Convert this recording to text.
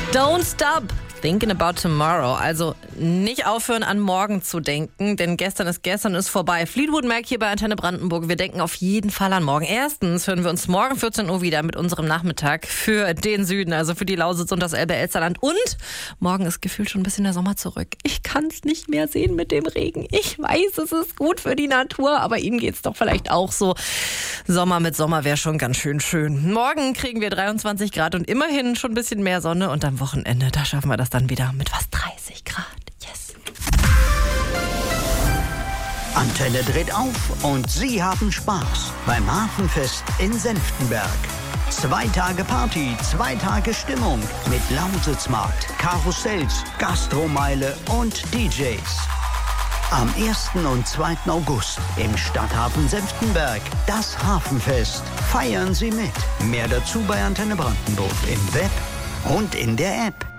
Don't stop thinking about tomorrow. Also nicht aufhören, an morgen zu denken, denn gestern ist vorbei. Fleetwood Mac hier bei Antenne Brandenburg. Wir denken auf jeden Fall an morgen. Erstens hören wir uns morgen 14 Uhr wieder mit unserem Nachmittag für den Süden, also für die Lausitz und das Elbe-Elsterland. Und morgen ist gefühlt schon ein bisschen der Sommer zurück. Ich kann es nicht mehr sehen mit dem Regen. Ich weiß, es ist gut für die Natur, aber Ihnen geht's doch vielleicht auch so. Sommer mit Sommer wäre schon ganz schön. Morgen kriegen wir 23 Grad und immerhin schon ein bisschen mehr Sonne. Und am Wochenende, da schaffen wir das dann wieder mit fast 30 Grad. Yes. Antenne dreht auf und Sie haben Spaß beim Hafenfest in Senftenberg. 2 Tage Party, 2 Tage Stimmung mit Lausitzmarkt, Karussells, Gastromeile und DJs. Am 1. und 2. August im Stadthafen Senftenberg das Hafenfest. Feiern Sie mit. Mehr dazu bei Antenne Brandenburg im Web und in der App.